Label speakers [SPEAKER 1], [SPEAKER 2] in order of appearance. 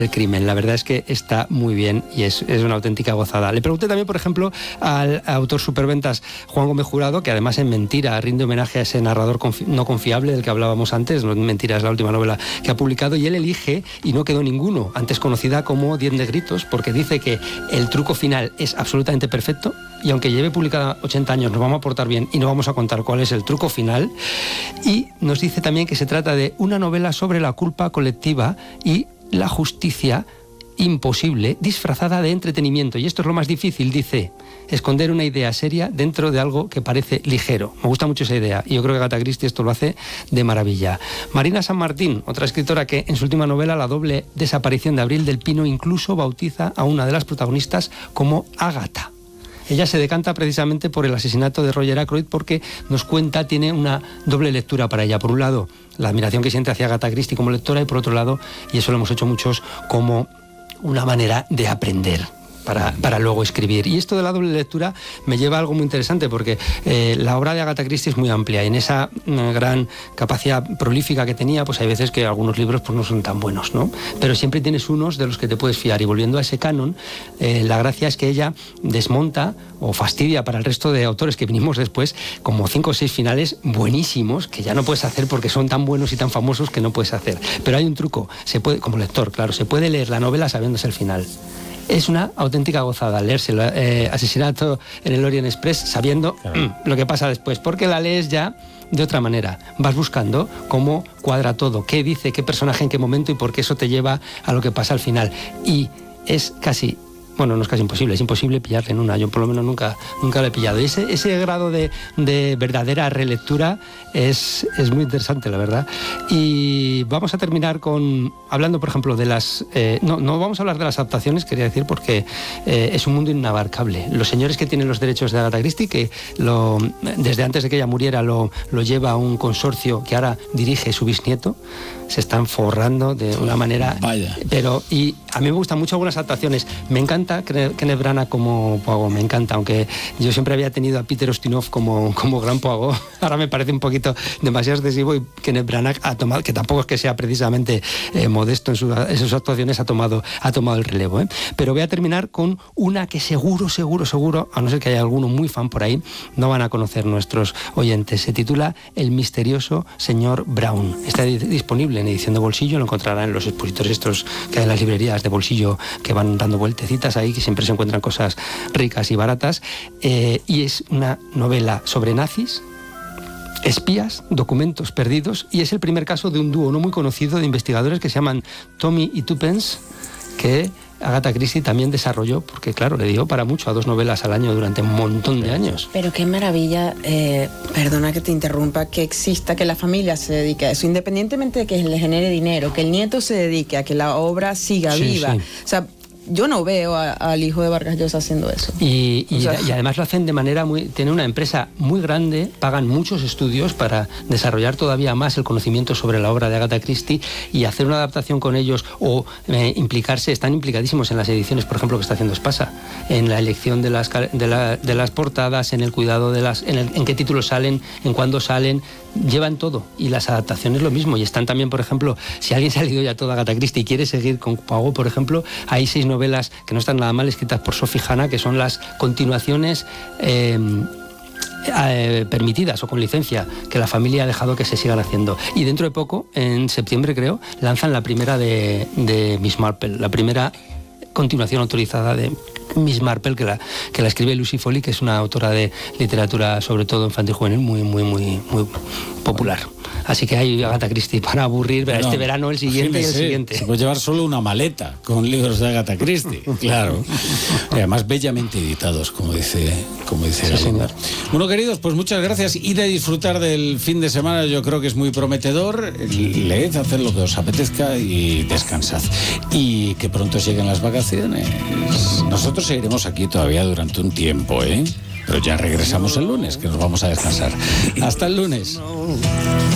[SPEAKER 1] el crimen. La verdad es que está muy bien y es una auténtica gozada. Le pregunté también, por ejemplo, al autor superventas Juan Gómez Jurado, que además en Mentira rinde homenaje a ese narrador no confiable del que hablábamos antes. No, Mentira es la última novela que ha publicado, y él elige, y no quedó ninguno, antes conocida como 10 negritos, porque dice que el truco final es absolutamente perfecto, y aunque lleve publicada 80 años, nos vamos a portar bien y no vamos a contar cuál es el truco final. Y nos dice también que se trata de una novela sobre la culpa colectiva y la justicia imposible disfrazada de entretenimiento. Y esto es lo más difícil, dice, esconder una idea seria dentro de algo que parece ligero. Me gusta mucho esa idea y yo creo que Agatha Christie esto lo hace de maravilla. Marina San Martín, otra escritora que en su última novela, La doble desaparición de Abril del Pino, incluso bautiza a una de las protagonistas como Ágata. Ella se decanta precisamente por el asesinato de Roger Ackroyd porque nos cuenta, tiene una doble lectura para ella. Por un lado, la admiración que siente hacia Agatha Christie como lectora, y por otro lado, y eso lo hemos hecho muchos, como una manera de aprender para luego escribir. Y esto de la doble lectura me lleva a algo muy interesante, porque la obra de Agatha Christie es muy amplia, y en esa gran capacidad prolífica que tenía, pues hay veces que algunos libros pues no son tan buenos, ¿no? Pero siempre tienes unos de los que te puedes fiar. Y volviendo a ese canon, la gracia es que ella desmonta o fastidia para el resto de autores que vinimos después como 5 o 6 finales buenísimos que ya no puedes hacer porque son tan buenos y tan famosos que no puedes hacer. Pero hay un truco, se puede, como lector, claro, se puede leer la novela sabiéndose el final. Es una auténtica gozada leerse Asesinato en el Orient Express sabiendo lo que pasa después, porque la lees ya de otra manera. Vas buscando cómo cuadra todo, qué dice, qué personaje en qué momento, y por qué eso te lleva a lo que pasa al final. Y es casi... Bueno, no es casi imposible, es imposible pillarle en una. Yo por lo menos nunca lo he pillado. Y ese grado de verdadera relectura es muy interesante, la verdad. Y vamos a terminar hablando, por ejemplo, de las... no vamos a hablar de las adaptaciones, quería decir, porque es un mundo inabarcable. Los señores que tienen los derechos de Agatha Christie, que desde antes de que ella muriera lo lleva a un consorcio que ahora dirige su bisnieto, se están forrando de una manera...
[SPEAKER 2] Vaya.
[SPEAKER 1] Y a mí me gustan mucho algunas adaptaciones. Me encanta Kenneth Branagh como Poirot, me encanta, aunque yo siempre había tenido a Peter Ustinov como gran Poirot. Ahora me parece un poquito demasiado excesivo, y Kenneth Branagh ha tomado, que tampoco es que sea precisamente modesto en sus actuaciones, ha tomado el relevo. Pero voy a terminar con una que seguro, a no ser que haya alguno muy fan por ahí, no van a conocer nuestros oyentes. Se titula El misterioso señor Brown. Está disponible en edición de bolsillo, lo encontrarán en los expositores estos que hay en las librerías de bolsillo que van dando vueltecitas ahí, que siempre se encuentran cosas ricas y baratas, y es una novela sobre nazis, espías, documentos perdidos, y es el primer caso de un dúo no muy conocido de investigadores que se llaman Tommy y Tuppence, que Agatha Christie también desarrolló, porque claro, le dio para mucho a 2 novelas al año durante un montón de años.
[SPEAKER 3] Pero qué maravilla, perdona que te interrumpa, que exista, que la familia se dedique a eso, independientemente de que le genere dinero, que el nieto se dedique a que la obra siga viva. Sí. O sea, yo no veo al hijo de Vargas Llosa haciendo eso. Y
[SPEAKER 1] además lo hacen de manera tiene una empresa muy grande, pagan muchos estudios para desarrollar todavía más el conocimiento sobre la obra de Agatha Christie, y hacer una adaptación con ellos o implicarse, están implicadísimos en las ediciones, por ejemplo, que está haciendo Espasa, en la elección de las portadas, en el cuidado en qué títulos salen, en cuándo salen, llevan todo. Y las adaptaciones lo mismo, y están también, por ejemplo, si alguien se ha leído ya toda Agatha Christie y quiere seguir con Poirot, por ejemplo, hay 6 novelas que no están nada mal escritas por Sophie Hannah, que son las continuaciones permitidas o con licencia que la familia ha dejado que se sigan haciendo. Y dentro de poco, en septiembre creo, lanzan la primera de Miss Marple, la primera continuación autorizada de Miss Marple, que la escribe Lucy Foley, que es una autora de literatura, sobre todo infantil juvenil, muy popular. Así que hay Agatha Christie para aburrir este verano, el siguiente y el siguiente.
[SPEAKER 2] Se puede llevar solo una maleta con libros de Agatha Christie, claro. Y además bellamente editados, como dice Galinda. Bueno, queridos, pues muchas gracias. Id a disfrutar del fin de semana, yo creo que es muy prometedor. Leed, haced lo que os apetezca y descansad. Y que pronto lleguen las vacaciones. Nosotros seguiremos aquí todavía durante un tiempo, pero ya regresamos el lunes, que nos vamos a descansar. Hasta el lunes.